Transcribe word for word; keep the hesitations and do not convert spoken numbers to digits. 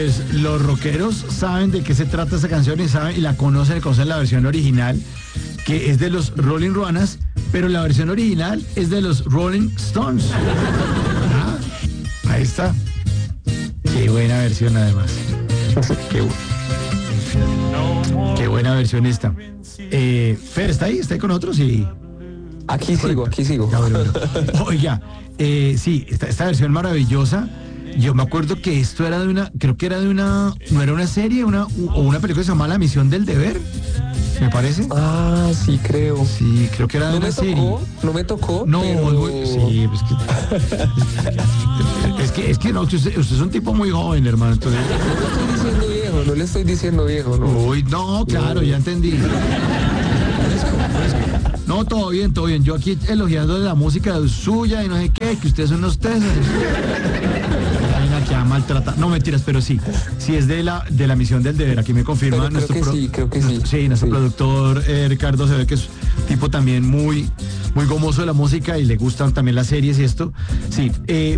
pues los rockeros saben de qué se trata esa canción y saben y la conocen, conocen la versión original, que es de los Rolling Ruanas, pero la versión original es de los Rolling Stones. Ah, ahí está. Qué buena versión además. Qué, bu- qué buena versión esta. Eh, Fer, ¿está ahí? ¿Está ahí con nosotros? Sí. Aquí sigo, aquí sigo. Ya, bueno, bueno. Oiga, eh, sí, esta, esta versión maravillosa. Yo me acuerdo que esto era de una, creo que era de una, no era una serie, una o una película que se llama La Misión del Deber, me parece. Ah, sí, creo. Sí, creo que era de No una me serie. tocó, no me tocó. No, pero... muy- sí, pues que, es que, es que no, usted, usted es un tipo muy joven, hermano. Entonces, No le estoy diciendo viejo, no le estoy diciendo viejo, no. uy, no, claro, ya entendí. Fresco, fresco. No, todo bien, todo bien. Yo aquí elogiando la música suya y no sé qué, que ustedes son unos tesos. Hay una que ha maltratado. No, mentiras, pero sí. Sí es de la de la Misión del Deber. Aquí me confirma Pero creo nuestro que pro- sí, creo que sí. Sí, nuestro Sí. productor eh, Ricardo se ve que es un tipo también muy, muy gomoso de la música y le gustan también las series y esto. Sí. Eh,